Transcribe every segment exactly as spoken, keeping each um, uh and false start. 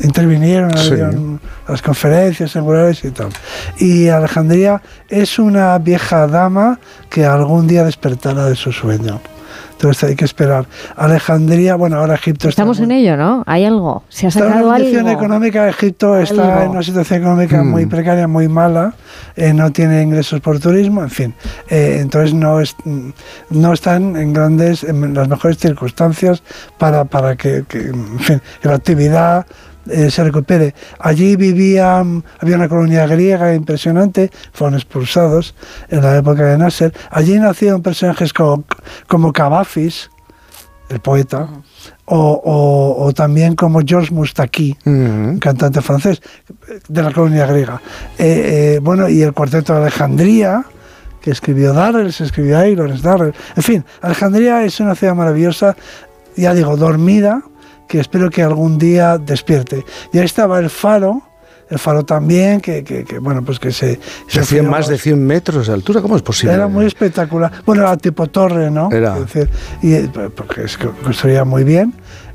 intervinieron, sí. en las conferencias seculares y tal. Y Alejandría es una vieja dama que algún día despertará de su sueño. Entonces hay que esperar. Alejandría, bueno, ahora Egipto está... Estamos muy, en ello, ¿no? Hay algo. ¿Se ha sacado algo? Está en una condición económica, Egipto está algo. en una situación económica mm. muy precaria, muy mala, eh, no tiene ingresos por turismo, en fin. Eh, entonces no, es, no están en grandes, en las mejores circunstancias para, para que, que, en fin, que la actividad... Eh, se recupere. Allí vivía, había una colonia griega impresionante, fueron expulsados en la época de Nasser. Allí nacieron personajes como, como Cavafis, el poeta, uh-huh. o, o, o también como Georges Moustaki, uh-huh. un cantante francés de la colonia griega. Eh, eh, bueno, y el cuarteto de Alejandría, que escribió Darrell, se escribió ahí, Lawrence Darrell. En fin, Alejandría es una ciudad maravillosa, ya digo, dormida, que espero que algún día despierte. Y ahí estaba el faro, el faro también, que, que, que bueno, pues que se... Se hacía más de cien metros de altura, ¿cómo es posible? Era muy espectacular. Bueno, era tipo torre, ¿no? Era. Es decir, y, porque se construía muy bien.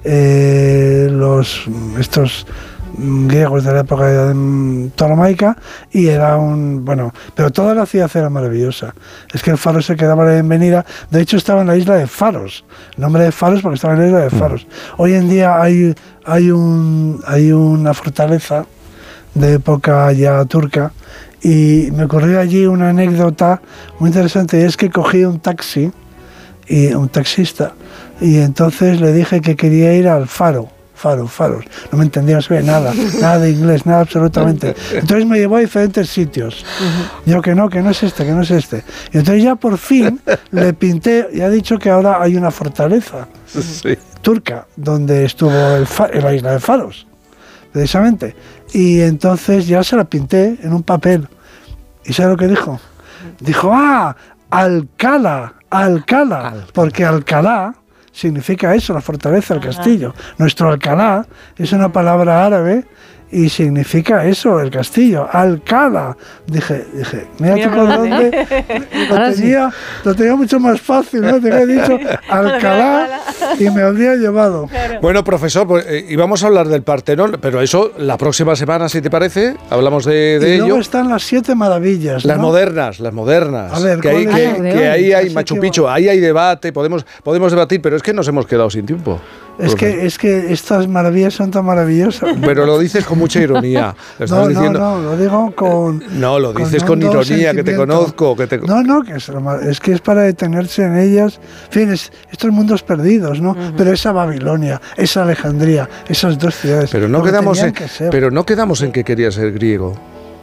Eh, los, estos griegos de la época ptolomaica, y era un... Bueno, pero toda la ciudad era maravillosa. Es que el faro se quedaba la bienvenida. De hecho, estaba en la isla de Faros. El nombre de Faros porque estaba en la isla de Faros. Mm. Hoy en día hay, hay, un, hay una fortaleza de época ya turca, y me ocurrió allí una anécdota muy interesante, y es que cogí un taxi, y un taxista, y entonces le dije que quería ir al faro. Faro, faros. No me entendía, no sabía nada, nada de inglés, nada absolutamente. Entonces me llevó a diferentes sitios. Uh-huh. Yo que no, que no es este, que no es este. Y entonces ya por fin le pinté, y ha dicho que ahora hay una fortaleza sí. turca, donde estuvo el fa- en la isla de Faros, precisamente. Y entonces ya se la pinté en un papel. ¿Y sabe lo que dijo? Dijo, ah, Alcalá, Alcalá, Alcalá. Porque Alcalá significa eso, la fortaleza, el castillo. Nuestro Alcalá es una palabra árabe y significa eso, el castillo, Alcalá. Dije, dije, mira tú por dónde. Lo tenía, lo tenía mucho más fácil, ¿no? Te había dicho Alcalá y me habría llevado. Claro. Bueno, profesor, pues, eh, íbamos a hablar del Partenón, pero eso la próxima semana, si te parece, hablamos de, de y ello. Y luego están las siete maravillas, Las ¿no? modernas, las modernas. A ver, que, hay, que, es? que ahí hay Machu Picchu, ahí hay debate, podemos, podemos debatir, pero es que nos hemos quedado sin tiempo. Es que, es que estas maravillas son tan maravillosas. Pero lo dices con mucha ironía. Lo no, no, diciendo... no, lo digo con... No, lo dices con, con ironía, que te conozco. Que te... No, no, que es, es que es para detenerse en ellas. En fin, es, estos mundos perdidos, ¿no? Uh-huh. Pero esa Babilonia, esa Alejandría, esas dos ciudades. Pero no, quedamos en, pero no quedamos en que quería ser griego.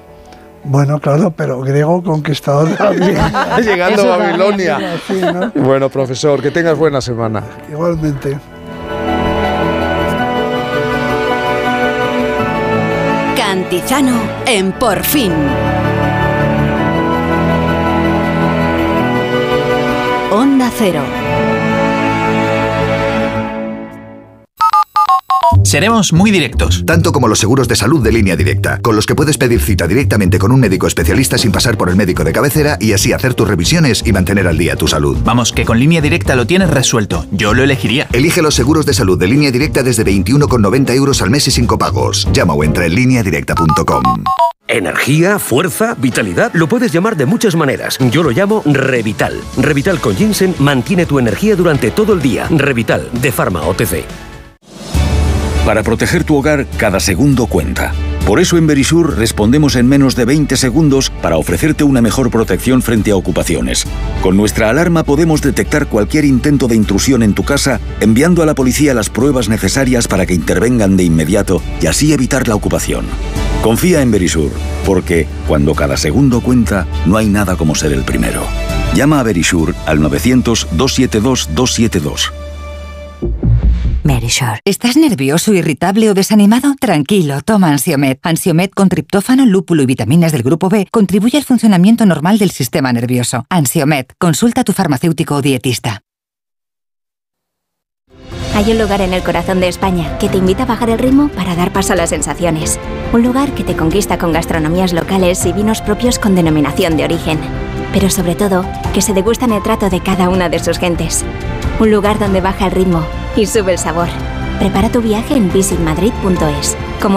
Bueno, claro, pero griego conquistador también. Llegando a Babilonia. Sí, ¿no? Bueno, profesor, que tengas buena semana. Igualmente. Cantizano en Por Fin. Onda Cero. Seremos muy directos. Tanto como los seguros de salud de Línea Directa, con los que puedes pedir cita directamente con un médico especialista sin pasar por el médico de cabecera y así hacer tus revisiones y mantener al día tu salud. Vamos, que con Línea Directa lo tienes resuelto. Yo lo elegiría. Elige los seguros de salud de Línea Directa desde veintiuno con noventa euros al mes y sin copagos. Llama o entra en línea directa punto com. Energía, fuerza, vitalidad, lo puedes llamar de muchas maneras. Yo lo llamo Revital. Revital con ginseng mantiene tu energía durante todo el día. Revital, de Pharma O T C. Para proteger tu hogar, cada segundo cuenta. Por eso en Verisur respondemos en menos de veinte segundos para ofrecerte una mejor protección frente a ocupaciones. Con nuestra alarma podemos detectar cualquier intento de intrusión en tu casa, enviando a la policía las pruebas necesarias para que intervengan de inmediato y así evitar la ocupación. Confía en Verisur, porque cuando cada segundo cuenta, no hay nada como ser el primero. Llama a Verisur al novecientos, doscientos setenta y dos, doscientos setenta y dos. Verisure. ¿Estás nervioso, irritable o desanimado? Tranquilo, toma Ansiomed. Ansiomed con triptófano, lúpulo y vitaminas del grupo B contribuye al funcionamiento normal del sistema nervioso. Ansiomed. Consulta a tu farmacéutico o dietista. Hay un lugar en el corazón de España que te invita a bajar el ritmo para dar paso a las sensaciones. Un lugar que te conquista con gastronomías locales y vinos propios con denominación de origen. Pero sobre todo, que se degustan el trato de cada una de sus gentes. Un lugar donde baja el ritmo y sube el sabor. Prepara tu viaje en visit madrid punto es. Como